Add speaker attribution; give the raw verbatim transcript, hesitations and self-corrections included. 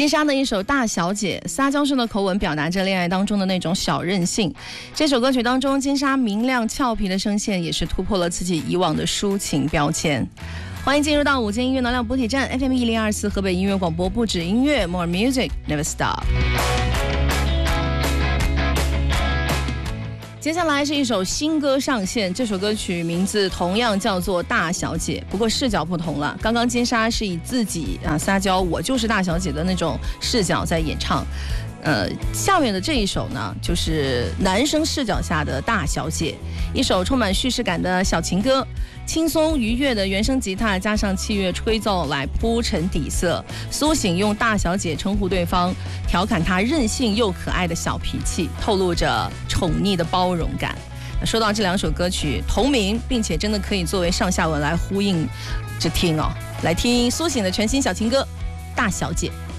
Speaker 1: 金莎的一首《大小姐》，撒娇式的口吻表达着恋爱当中的那种小任性。这首歌曲当中，金莎明亮俏皮的声线也是突破了自己以往的抒情标签。欢迎进入到午间音乐能量补给站 F M 一零二四河北音乐广播，不止音乐 ，More Music Never Stop。接下来是一首新歌上线，这首歌曲名字同样叫做《大小姐》，不过视角不同了。刚刚金莎是以自己啊撒娇，我就是大小姐的那种视角在演唱。呃，下面的这一首呢，就是男生视角下的大小姐，一首充满叙事感的小情歌，轻松愉悦的原声吉他加上器乐吹奏来铺陈底色。苏醒用大小姐称呼对方，调侃她任性又可爱的小脾气，透露着宠溺的包容感。说到这两首歌曲同名，并且真的可以作为上下文来呼应着听哦，来听苏醒的全新小情歌《大小姐》。